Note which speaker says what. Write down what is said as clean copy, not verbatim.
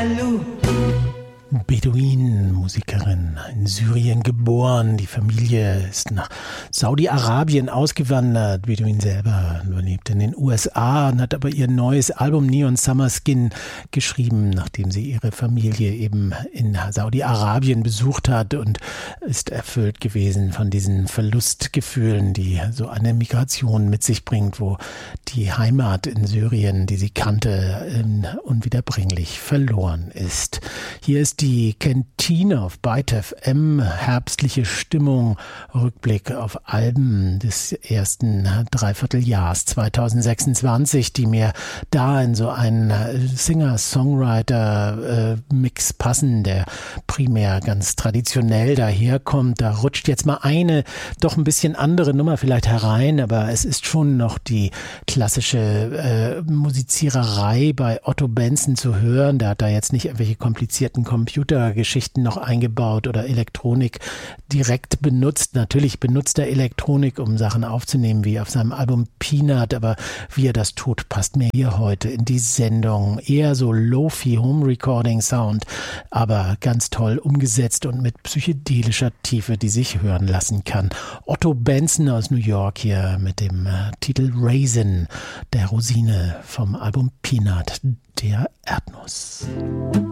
Speaker 1: jaloux.
Speaker 2: Beduin-Musikerin, in Syrien geboren. Die Familie ist nach Saudi-Arabien ausgewandert. Beduin selber lebt in den USA und hat aber ihr neues Album Neon Summer Skin geschrieben, nachdem sie ihre Familie eben in Saudi-Arabien besucht hat, und ist erfüllt gewesen von diesen Verlustgefühlen, die so eine Migration mit sich bringt, wo die Heimat in Syrien, die sie kannte, unwiederbringlich verloren ist. Hier ist die Kantine auf Byte FM, herbstliche Stimmung, Rückblick auf Alben des ersten Dreivierteljahrs 2026, die mir da in so einen Singer-Songwriter-Mix passen, der primär ganz traditionell daherkommt. Da rutscht jetzt mal eine doch ein bisschen andere Nummer vielleicht herein, aber es ist schon noch die klassische Musiziererei bei Otto Benson zu hören. Der hat da jetzt nicht irgendwelche komplizierten Computergeschichten noch eingebaut oder Elektronik direkt benutzt. Natürlich benutzt er Elektronik, um Sachen aufzunehmen, wie auf seinem Album Peanut, aber wie er das tut, passt mir hier heute in die Sendung. Eher so Lo-Fi Home Recording Sound, aber ganz toll umgesetzt und mit psychedelischer Tiefe, die sich hören lassen kann. Otto Benson aus New York hier mit dem Titel Raisin, der Rosine vom Album Peanut, der Erdnuss.